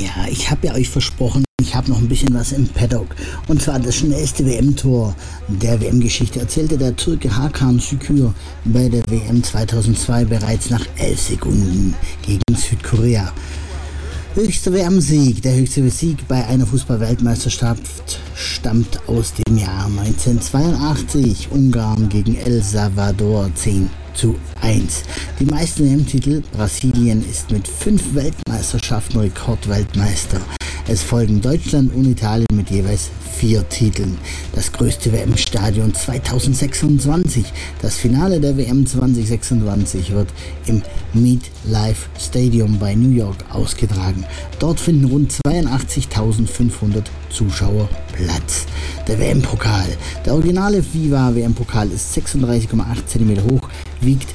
Ja, ich habe ja euch versprochen, ich habe noch ein bisschen was im Paddock. Und zwar das schnellste WM-Tor der WM-Geschichte erzählte der Türke Hakan Şükür bei der WM 2002 bereits nach 11 Sekunden gegen Südkorea. Höchster WM-Sieg. Der höchste Sieg bei einer Fußball-Weltmeisterschaft stammt aus dem Jahr 1982. Ungarn gegen El Salvador 10:1. Die meisten WM-Titel. Brasilien ist mit 5 Weltmeisterschaften Rekordweltmeister. Es folgen Deutschland und Italien mit jeweils 4 Titeln. Das größte WM-Stadion 2026. Das Finale der WM 2026 wird im MetLife Stadium bei New York ausgetragen. Dort finden rund 82.500 Zuschauer Platz. Der WM-Pokal. Der originale FIFA-WM-Pokal ist 36,8 cm hoch, wiegt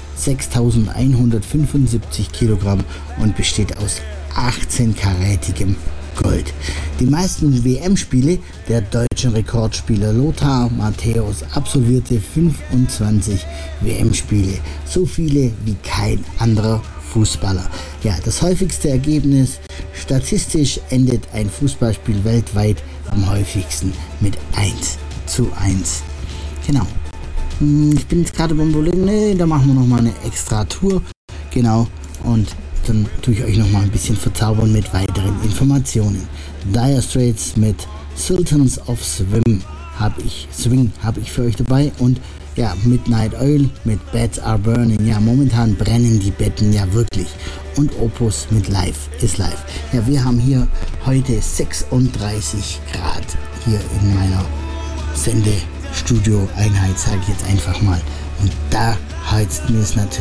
6.175 Kilogramm und besteht aus 18-karätigem Gold. Die meisten WM-Spiele der deutsche Rekordspieler Lothar Matthäus absolvierte 25 WM-Spiele. So viele wie kein anderer Fußballer. Ja, das häufigste Ergebnis. Statistisch endet ein Fußballspiel weltweit am häufigsten mit 1:1. Genau. Ich bin jetzt gerade beim Problem, da machen wir nochmal eine extra Tour. Genau. Und dann tue ich euch noch mal ein bisschen verzaubern mit weiteren Informationen. Dire Straits mit Sultans of Swing habe ich für euch dabei und ja, Midnight Oil mit Beds Are Burning. Ja, momentan brennen die Betten ja wirklich. Und Opus mit Life is Life. Ja, wir haben hier heute 36 Grad hier in meiner Sendestudio-Einheit, sage ich jetzt einfach mal. Und da heizt mir es natürlich